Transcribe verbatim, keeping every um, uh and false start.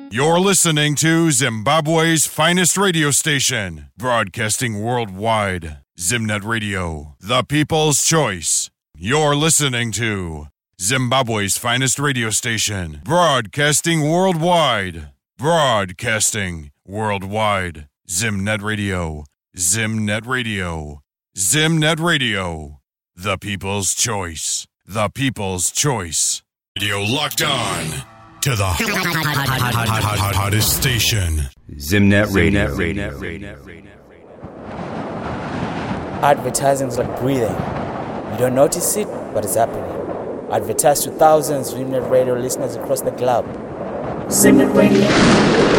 You're listening to Zimbabwe's finest radio station, broadcasting worldwide. Zimnet Radio, the people's choice. You're listening to Zimbabwe's finest radio station, broadcasting worldwide. Broadcasting worldwide. Zimnet Radio, Zimnet Radio, Zimnet Radio, the people's choice. The people's choice. Radio locked on to the hottest station. Zimnet Radio. Advertising is like breathing. You don't notice it, but it's happening. Advertise to thousands of Zimnet Radio listeners across the globe. Zimnet Radio.